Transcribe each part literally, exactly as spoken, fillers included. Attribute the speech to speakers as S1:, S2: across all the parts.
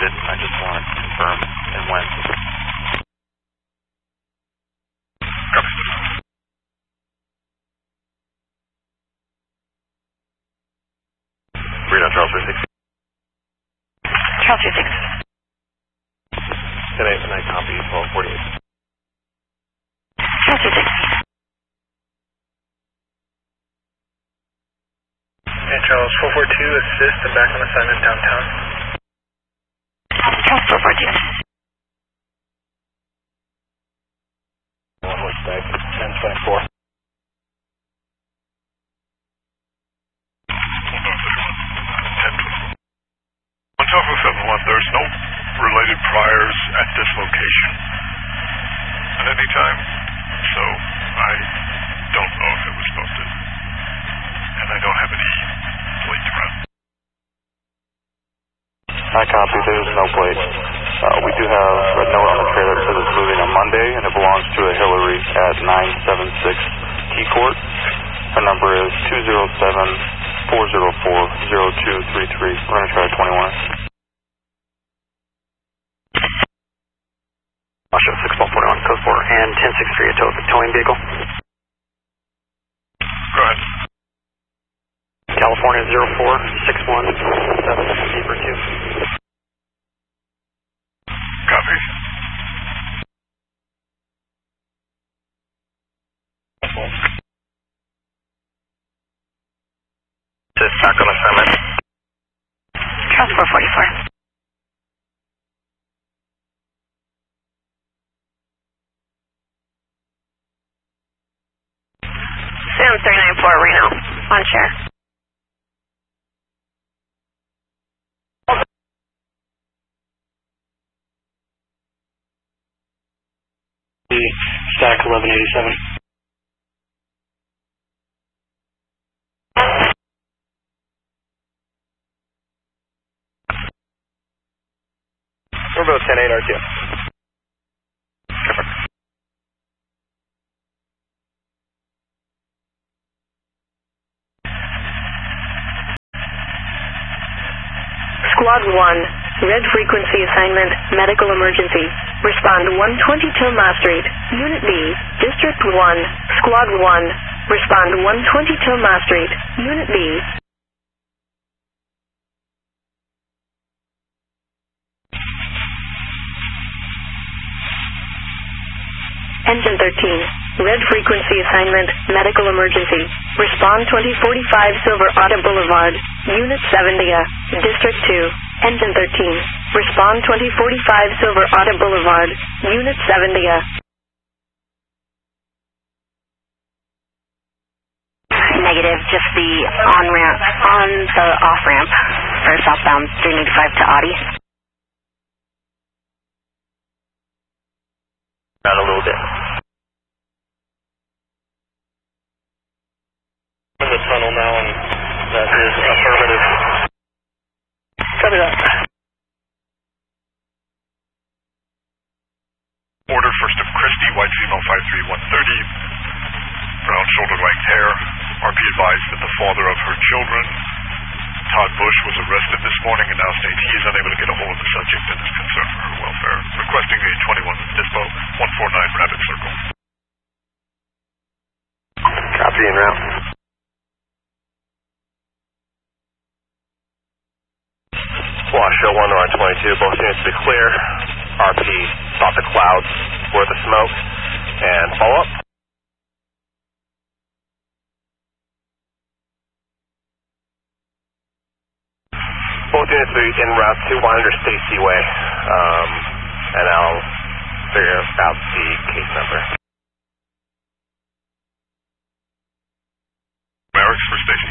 S1: it. I just want to confirm and when.
S2: Copy. Read out Charles three six.
S3: Charles three six.
S1: ten eight, and I copy twelve forty-eight.
S3: Charles three six.
S4: And Charles four four two, assist and back on assignment downtown.
S3: Charles four four two.
S1: One was back, ten twenty-four.
S2: On Alpha seven one, there's no related priors at this location at any time, so I don't know if it was posted. And I don't have any plates run.
S1: I copy, there's no plate. Uh, we do have a note on the trailer that says it's moving on Monday, and it belongs to a Hillary at nine seven six T Court. Her number is two zero seven, four zero four, zero two three three. We're going to try twenty-one.
S5: Osho six one four one, code four, and ten six three, a tow, towing vehicle.
S2: Go ahead.
S5: California zero four six one seven, Zebra two.
S2: Copy.
S5: To back on assignment.
S3: Charles four forty-four. Sam three nine four, Reno, on share.
S5: Stack eleven eighty-seven.
S1: We're about ten eight R T O.
S6: Squad one, red frequency assignment, medical emergency. Respond one twenty Tilma Street, Unit B, District one, Squad one. Respond one twenty Tilma Street, Unit B. Engine thirteen, red frequency assignment, medical emergency. Respond twenty forty-five Silver Auto Boulevard, Unit seventy, District two. Engine thirteen, respond twenty forty-five Silver Auto Boulevard, Unit seventy.
S3: Negative, just the on-ramp, on the off-ramp for southbound three eighty-five to Audi.
S1: Down a little bit. In the tunnel now, and that is affirmative. Copy that.
S2: Order first of Christie, white female five three one thirty, brown shouldered white hair. R P advised that the father of her children, Todd Bush, was arrested this morning and now states he is unable to get a hold of the subject and is concerned for her welfare. Requesting a twenty-one Dispo, one four nine Rabbit Circle.
S1: Copy en route. Washoe one on twenty-two, both units to be clear. R P thought the clouds were the smoke. And follow up. Both units will be en route to one hundred Stacy Way, um, and I'll figure out the case number.
S2: Barracks for Stacy.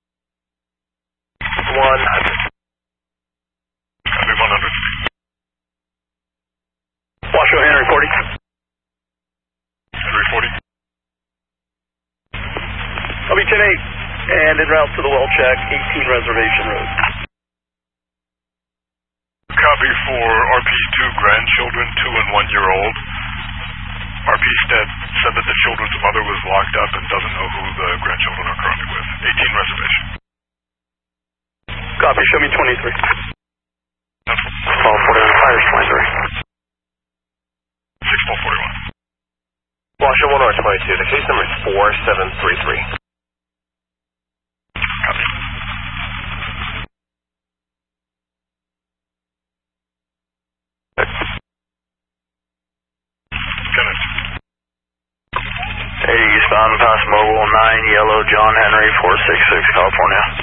S1: one hundred.
S2: Copy one hundred.
S1: Washoe Henry forty.
S2: Henry forty.
S1: I'll be ten eight, and en route to the well check, eighteen Reservation Road.
S2: Copy for R P's two grandchildren, two and one year old. R P said, said that the children's mother was locked up and doesn't know who the grandchildren are currently with. eighteen Reservation.
S1: Copy, show me twenty-three.
S2: No.
S5: twelve forty-one, fire twenty-three.
S2: six twelve forty-one.
S7: Washington one R twenty-two, the case number is four seven three three.
S2: Copy. Kenneth.
S1: eighty eastbound past Mobile, nine Yellow John Henry, four six six, California.